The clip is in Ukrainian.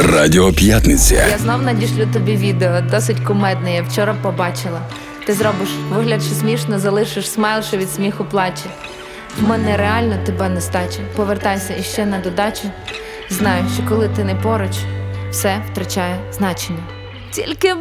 Радіо П'ятниця. Я знов надішлю тобі відео, досить кумедне, я вчора побачила. Ти зробиш вигляд, що смішно, залишиш смайл, що від сміху плаче. В мене реально тебе нестача. Повертайся іще на додачу. Знаю, що коли ти не поруч, все втрачає значення. Тільки